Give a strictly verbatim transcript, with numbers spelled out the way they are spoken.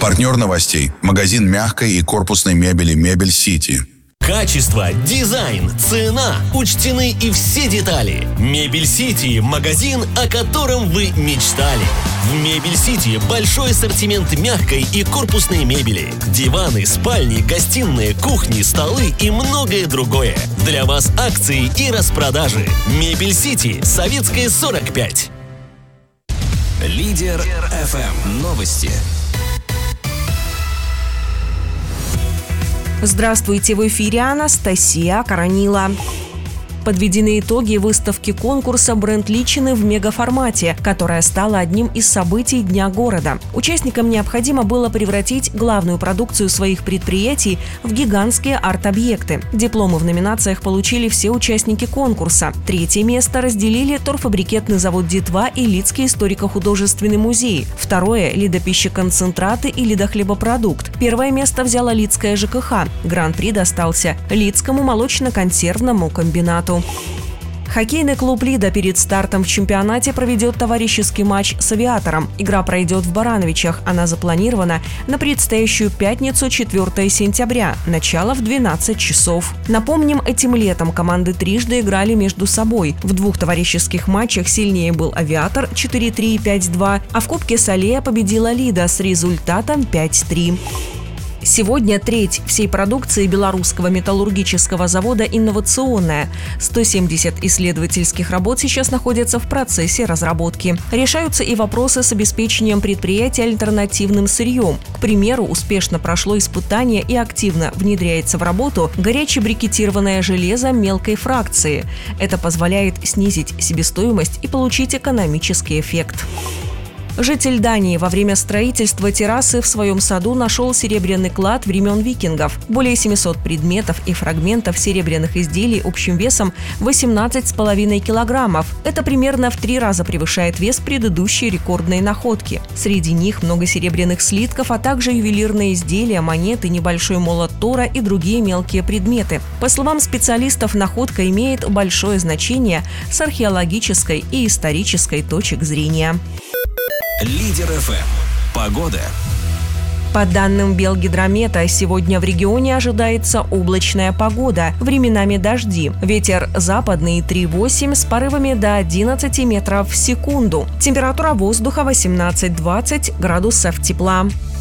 Партнер новостей – магазин мягкой и корпусной мебели «Мебель Сити». Качество, дизайн, цена – учтены и все детали. «Мебель Сити» – магазин, о котором вы мечтали. В «Мебель Сити» большой ассортимент мягкой и корпусной мебели. Диваны, спальни, гостиные, кухни, столы и многое другое. Для вас акции и распродажи. «Мебель Сити», Советская, сорок пять. Лидер эф эм. Новости. Здравствуйте, в эфире Анастасия Коронила. Подведены итоги выставки конкурса «Бренд Личины» в мегаформате, которая стала одним из событий Дня города. Участникам необходимо было превратить главную продукцию своих предприятий в гигантские арт-объекты. Дипломы в номинациях получили все участники конкурса. Третье место разделили торфобрикетный завод «Детва» и Лидский историко-художественный музей. Второе – Лидопищеконцентраты и Лидохлебопродукт. Первое место взяла Лидская ЖКХ. Гран-при достался Лидскому молочно-консервному комбинату. Хоккейный клуб «Лида» перед стартом в чемпионате проведет товарищеский матч с «Авиатором». Игра пройдет в Барановичах. Она запланирована на предстоящую пятницу, четвёртого сентября. Начало в двенадцать часов. Напомним, этим летом команды трижды играли между собой. В двух товарищеских матчах сильнее был «Авиатор» четыре три и пять два, а в Кубке Солея победила «Лида» с результатом пять три. Сегодня треть всей продукции белорусского металлургического завода инновационная. сто семьдесят исследовательских работ сейчас находятся в процессе разработки. Решаются и вопросы с обеспечением предприятия альтернативным сырьем. К примеру, успешно прошло испытание и активно внедряется в работу горячебрикетированное железо мелкой фракции. Это позволяет снизить себестоимость и получить экономический эффект. Житель Дании во время строительства террасы в своем саду нашел серебряный клад времен викингов. Более семисот предметов и фрагментов серебряных изделий общим весом восемнадцать с половиной килограммов. Это примерно в три раза превышает вес предыдущей рекордной находки. Среди них много серебряных слитков, а также ювелирные изделия, монеты, небольшой молот Тора и другие мелкие предметы. По словам специалистов, находка имеет большое значение с археологической и исторической точек зрения. Лидер эф эм. Погода. По данным Белгидромета, сегодня в регионе ожидается облачная погода, временами дожди. Ветер западный три восемь с порывами до одиннадцати метров в секунду. Температура воздуха восемнадцать-двадцать градусов тепла.